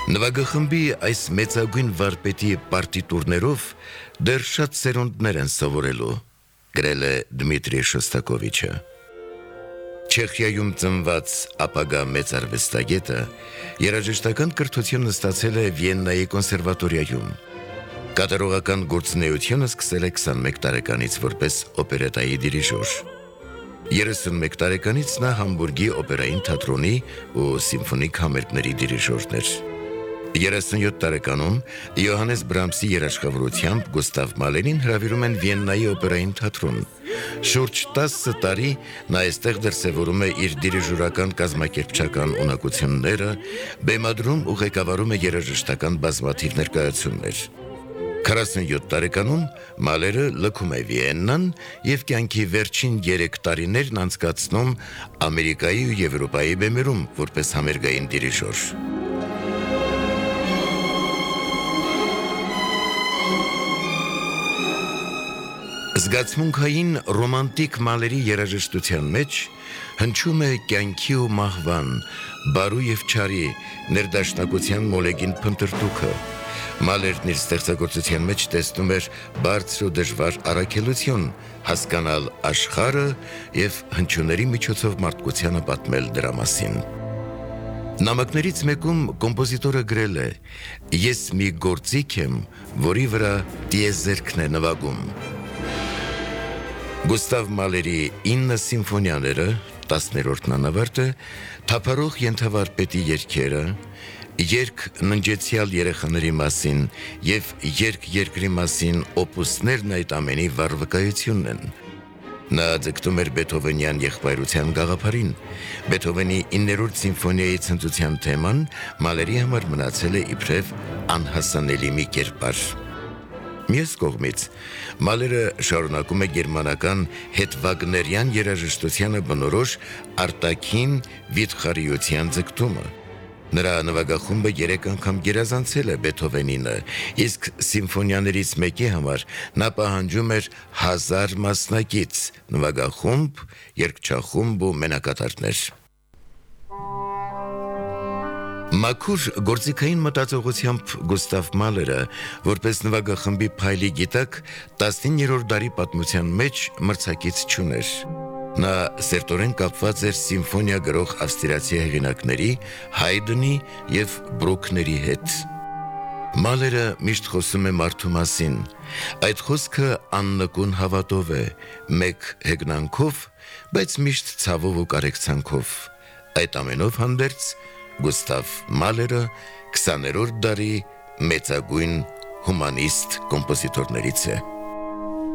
Նվագախմբի այս մեծագույն վարպետի պարտիտուրներով դեռ շատ սերունդներ են սովորելու, գրել է Դմիտրի Շոստակովիչը։ Չեխիայում ծնված ապագա մեծ արվեստագետը երաժշտական կրթությունը ստացել է Վիեննայի կոնսերվատորիայում։ Կատարողական գործունեությունը սկսել է 21 տարեկանից որպես օպերետայի դիրիժոր։ 31 տարեկանից նա Համբուրգի օպերային թատրոնի ու սիմֆոնիկ համերգների դիրիժորն էր։ 37 տարեկանում Յոհաննես Բրամսի երաշխավորությամբ Գուստավ Մալերին հրավիրում են Վիեննայի օպերային թատրոն։ Շուրջ 10 տարի նա այստեղ դրսևորում է իր դիրիժորական կազմակերպչական ունակությունները, բեմադրում ու ղեկավարում է երաժշտական բազմաթիվ ներկայացումներ։ 47 տարեկանում Մալերը լքում է Վիեննան և կյանքի վերջին 3 տարիներն անցկացնում Ամերիկայի ու Եվրոպայի բեմերում որպես համերգային դիրիժոր։ Զգացմունքային ռոմանտիկ Մալերի երաժշտության մեջ հնչում է կյանքի ու մահվան, բարու և չարի, ներդաշնակության մոլեգին փնտրտուքը։ Մալերն իր ստեղծագործության մեջ տեսնում էր բարձր ու դժվար առաքելություն, հասկանալ աշխարհը և հնչյունների միջոցով մարդկությանը պատմել դրա մասին։ Նամակներից մեկում կոմպոզիտորը գրել է. «Ես մի գործիք եմ, որի վրա տիեզերքն է նվագում»։ Գուստավ Մալերի 9 սիմֆոնիաները, 10-րդն անավարտ է, թափառող ենթավարպետի երգերը, երգ ննջեցյալ երեխաների մասին և երգ երկրի մասին օպուսներն այդ ամենի վառ վկայությունն են։ Նա ձգտում էր Բեթհովենյան եղբայրության գաղափարին։ Բեթհովենի 9-րդ սիմֆոնիայի ցնծության թեման Մալերի համար մնացել է իբրև անհասանելի մի կերպար։ Մյուս կողմից Մալերը շարունակում է գերմանական հետվագներյան երաժշտությանը բնորոշ արտաքին վիթխարիության ձգտումը։ Նրա նվագախումբը 3 անգամ գերազանցել է Բեթհովենինը, իսկ սիմֆոնիաներից մեկի համար նա պահանջում էր 1000 մասնակից, նվագախումբ, երգչախումբ ու մենակատարներ։ Մաքուր գործիքային մտածողությամբ Գուստավ Մալերը, որպես նվագախմբի փայլի գիտակ, 19-րդ դարի պատմության մեջ մրցակից չուներ։ Նա սերտորեն կապված էր սիմֆոնիա գրող ավստրիացի հեղինակների Հայդնի և Բրուքների հետ։ Մալերը միշտ խոսում է մարդու մասին։ Այդ խոսքը աննկուն հավատով է, մեկ հեգնանքով, բայց միշտ ցավով ու կարեկցանքով։ Այդ ամենով հանդերձ Գուստավ Մալերը 20-րդ դարի մեծագույն հումանիստ կոմպոզիտորներից է։